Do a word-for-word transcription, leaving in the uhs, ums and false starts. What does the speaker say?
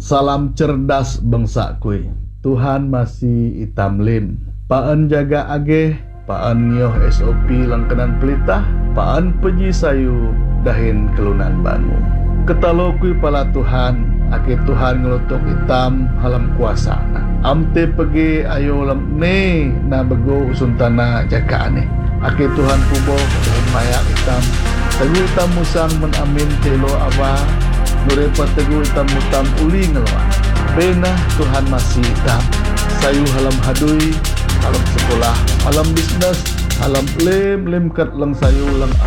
Salam cerdas bangsa kui. Tuhan masih itam lim. Paan jaga ageh, paan nyoh S O P langkanan pelitah, paan peji sayu dahin kelunan bangu. Ketalo kui pala Tuhan, ake Tuhan ngelutuk hitam halam kuasa na. Amte pergi ayo lam ne na bego usuntana jaka ane. Ake Tuhan kubo dahin mayak hitam. Teguh hitam musang menamin telo awa. Nurepat teguh hitam mutam uli ngeluan. Bena Tuhan masih hitam. Sayu halam hadui, halam sekolah, halam bisnes, halam lem lem kat lang sayu lang